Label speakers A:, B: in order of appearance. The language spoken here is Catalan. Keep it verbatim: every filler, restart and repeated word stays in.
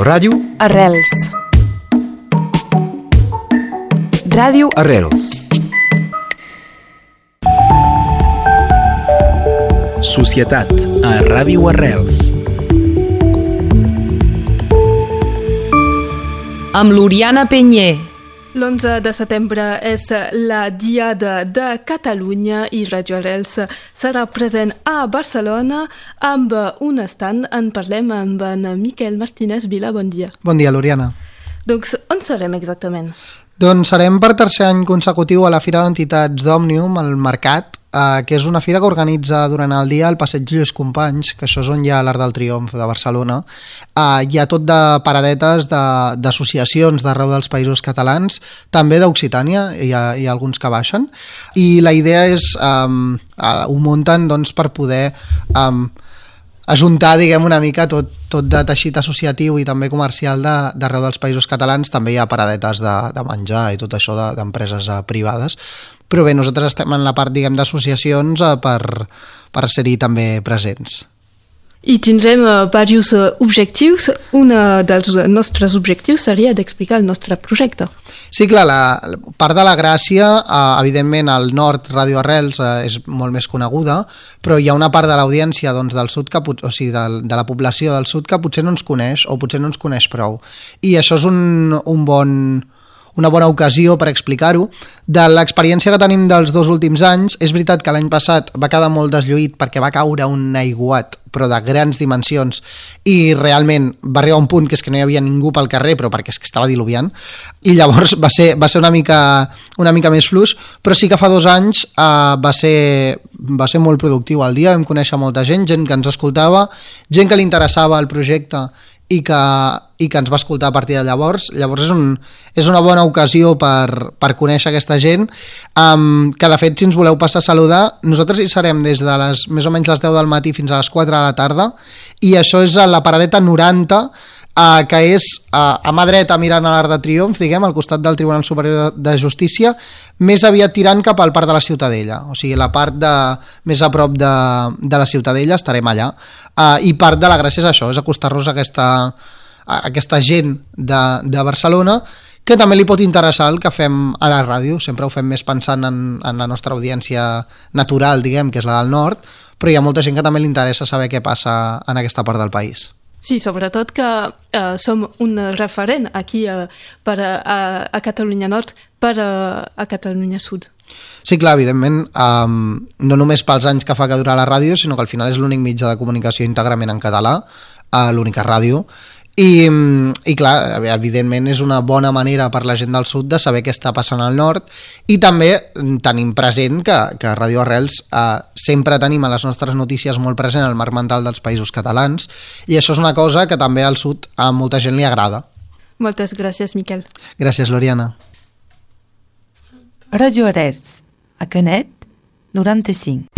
A: Ràdio
B: Arrels. Ràdio
A: Arrels.
C: Societat a Ràdio Arrels.
B: Amb l'Oriana Penyer.
D: L'onze de setembre és la Diada de Catalunya i Ràdio Arrels serà present a Barcelona amb un stand. En parlem amb en Miquel Martínez Vila. Bon dia.
E: Bon dia, l'Oriana.
D: Doncs on serem exactament?
E: Doncs serem per tercer any consecutiu a la Fira d'Entitats d'Òmnium, al Mercat, eh, que és una fira que organitza durant el dia el Passeig Lluís Companys, que això és on hi ha l'Arc del Triomf de Barcelona. Eh, hi ha tot de paradetes d'associacions d'arreu dels països catalans, també d'Occitània, hi, ha, hi ha alguns que baixen, i la idea és, eh, ho munten doncs, per poder eh, ajuntar, diguem, una mica tot, tot de teixit associatiu i també comercial d'arreu de, dels països catalans. També hi ha paradetes de, de menjar i tot això d'empreses de, privades, però bé, nosaltres estem en la part, diguem, d'associacions eh, per, per ser-hi també presents.
D: I tindrem uh, diversos uh, objectius. Un uh, dels nostres objectius seria d'explicar el nostre projecte.
E: Sí, clar, la, la part de la gràcia, eh, evidentment al nord Ràdio Arrels eh, és molt més coneguda, però hi ha una part de l'audiència doncs, del sud, que, o sigui, de, de la població del sud que potser no ens coneix o potser no ens coneix prou. I això és un, un bon... una bona ocasió per explicar-ho. De l'experiència que tenim dels dos últims anys, és veritat que l'any passat va quedar molt deslluït perquè va caure un aiguat, però de grans dimensions, i realment va arribar un punt que és que no hi havia ningú pel carrer, però perquè és que estava diluviant, i llavors va ser, va ser una, mica, una mica més fluix, però sí que fa dos anys eh, va, ser, va ser molt productiu el dia, vam conèixer molta gent, gent que ens escoltava, gent que li interessava el projecte i que, i que ens va escoltar a partir de llavors. Llavors és, un, és una bona ocasió per, per conèixer aquesta gent, um, que de fet, si ens voleu passar a saludar, nosaltres hi serem des de les, més o menys les deu del matí fins a les quatre de la tarda, i això és a la paradeta noranta, Uh, que és uh, a mà dreta mirant a l'Arc de Triomf, diguem, al costat del Tribunal Superior de Justícia, més aviat tirant cap al parc de la Ciutadella, o sigui, la part de, més a prop de, de la Ciutadella, estarem allà, uh, i part de la gràcia és això, és acostar-nos a aquesta, a aquesta gent de, de Barcelona, que també li pot interessar el que fem a la ràdio. Sempre ho fem més pensant en, en la nostra audiència natural, diguem, que és la del nord, però hi ha molta gent que també li interessa saber què passa en aquesta part del país.
D: Sí, sobretot que uh, som un referent aquí uh, per, uh, a, a Catalunya Nord per uh, a Catalunya Sud.
E: Sí, clar, evidentment, um, no només pels anys que fa que dura la ràdio, sinó que al final és l'únic mitjà de comunicació íntegrament en català, uh, l'única ràdio, i, i clar, evidentment és una bona manera per la gent del sud de saber què està passant al nord, i també tenim present que, que a Ràdio Arrels eh, sempre tenim a les nostres notícies molt present el marc mental dels països catalans, i això és una cosa que també al sud a molta gent li agrada.
D: Moltes gràcies, Miquel.
E: Gràcies, l'Oriana.
F: Ràdio Arrels, a Canet, noranta-cinc.